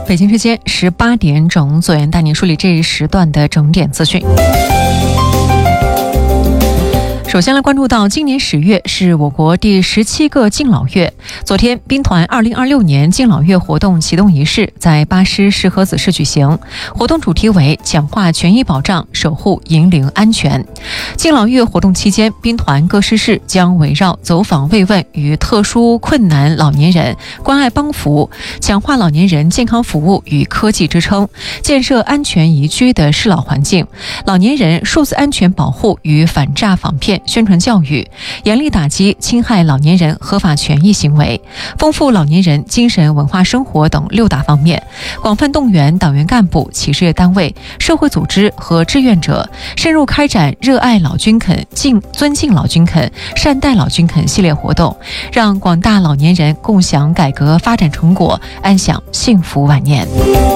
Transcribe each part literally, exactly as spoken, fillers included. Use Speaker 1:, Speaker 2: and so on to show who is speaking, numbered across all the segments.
Speaker 1: 北京时间十八点整，左岩带您梳理这一时段的整点资讯。首先来关注到，今年十月是我国第十七个敬老月。昨天，兵团二零二六年敬老月活动启动仪式在巴师石河子市举行。活动主题为强化权益保障，守护银龄安全。敬老月活动期间，兵团各师室将围绕走访慰问与特殊困难老年人、关爱帮扶、强化老年人健康服务与科技支撑、建设安全宜居的适老环境、老年人数字安全保护与反诈仿骗宣传教育，严厉打击侵害老年人合法权益行为，丰富老年人精神文化生活等六大方面，广泛动员党员干部、企事业单位、社会组织和志愿者，深入开展热爱老军肯、敬尊敬老军肯、善待老军肯系列活动，让广大老年人共享改革发展成果，安享幸福晚年。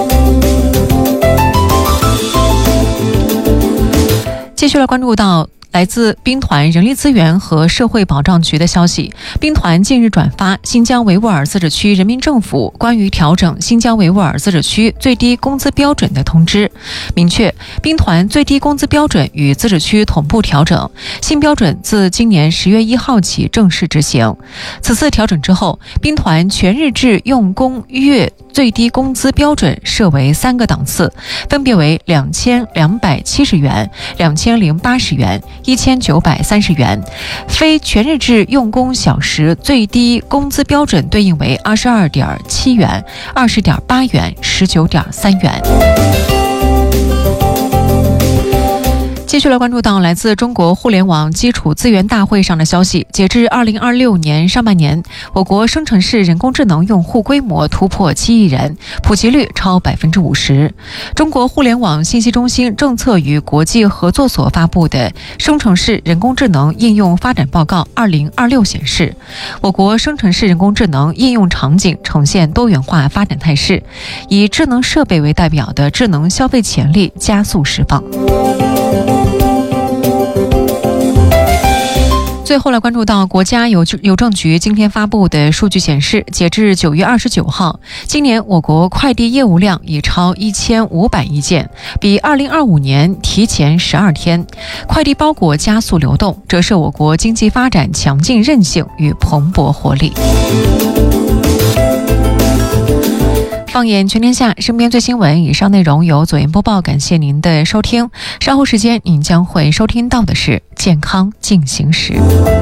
Speaker 1: 继续来关注到来自兵团人力资源和社会保障局的消息，兵团近日转发新疆维吾尔自治区人民政府关于调整新疆维吾尔自治区最低工资标准的通知，明确兵团最低工资标准与自治区同步调整，新标准自今年十月一号起正式执行。此次调整之后，兵团全日制用工月最低工资标准设为三个档次，分别为两千两百七十元、两千零八十元、一千九百三十元。非全日制用工小时最低工资标准对应为二十二点七元、二十点八元、十九点三元。继续来关注到来自中国互联网基础资源大会上的消息，截至二零二六年上半年，我国生成式人工智能用户规模突破七亿人，普及率超百分之五十。中国互联网信息中心政策与国际合作所发布的《生成式人工智能应用发展报告二零二六》显示，我国生成式人工智能应用场景呈现多元化发展态势，以智能设备为代表的智能消费潜力加速释放。最后来关注到国家邮邮政局今天发布的数据显示，截至九月二十九号，今年我国快递业务量已超一千五百亿件，比二零二五年提前十二天。快递包裹加速流动，折射我国经济发展强劲韧性与蓬勃活力。放眼全天下，身边最新闻，以上内容由左岩播报，感谢您的收听。稍后时间您将会收听到的是健康进行时。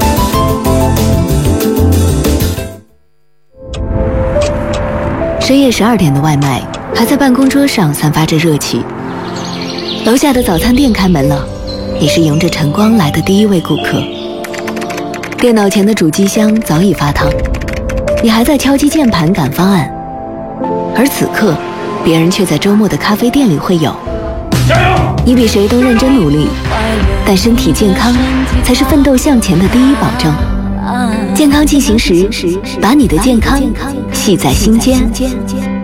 Speaker 2: 深夜十二点的外卖还在办公桌上散发着热气，楼下的早餐店开门了，你是迎着晨光来的第一位顾客。电脑前的主机箱早已发烫，你还在敲击键盘赶方案，而此刻别人却在周末的咖啡店里会友。你比谁都认真努力，但身体健康才是奋斗向前的第一保证。健康进行时，把你的健康系在心间。